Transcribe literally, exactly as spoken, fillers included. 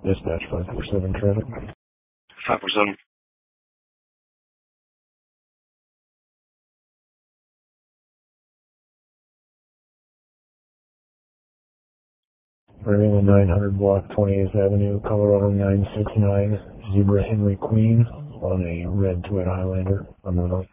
Dispatch five four seven traffic. five four seven. Running the nine hundred block twenty-eighth Avenue, Colorado nine six nine, Zebra Henry Queen on a red Toyota Highlander on the north.